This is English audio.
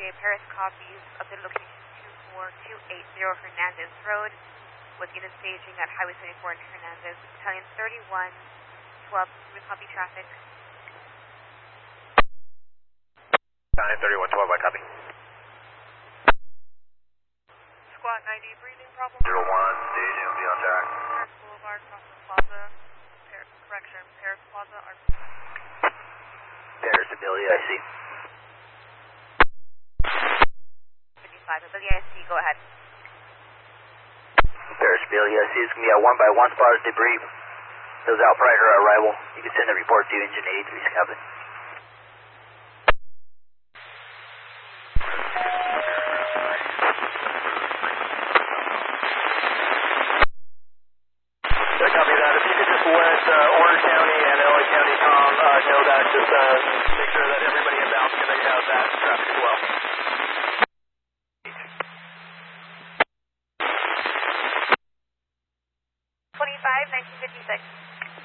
LA Paris copies of the location 24280 Hernandez Road with unit staging at Highway 74 in Hernandez. Battalion 3112, we copy traffic. Battalion 3112, I copy. Squad 90, breathing problem. 01, staging, will be on track. Paris Boulevard, Crossing Plaza, Paris Plaza, Paris, Amelia, I see. 55, Amelia, I see, go ahead. Paris, Amelia, I see, it's going to be a 1x1 spotted debris. Those out prior to our arrival. You can send the report to engine 83 Scotland. Copy that. If you could just let Orange County and LA County Tom know that, just make sure that everybody inbound can have that traffic as well. 25, 1956.